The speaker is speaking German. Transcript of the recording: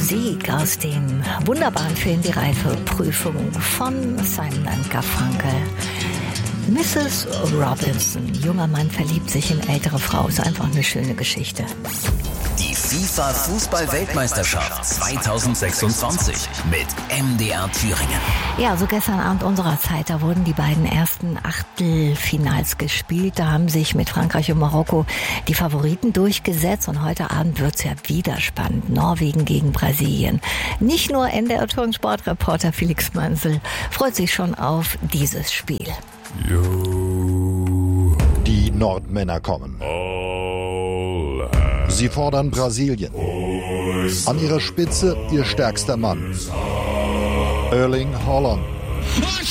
Musik aus dem wunderbaren Film Die Reifeprüfung von Simon & Garfunkel. Mrs. Robinson, junger Mann verliebt sich in ältere Frau, ist einfach eine schöne Geschichte. Die FIFA-Fußball-Weltmeisterschaft 2026 mit MDR Thüringen. Ja, so gestern Abend unserer Zeit, da wurden die beiden ersten Achtelfinals gespielt. Da haben sich mit Frankreich und Marokko die Favoriten durchgesetzt. Und heute Abend wird's ja wieder spannend. Norwegen gegen Brasilien. Nicht nur NDR Sportreporter Felix Manzel freut sich schon auf dieses Spiel. Die Nordmänner kommen. Sie fordern Brasilien. An ihrer Spitze ihr stärkster Mann, Erling Haaland.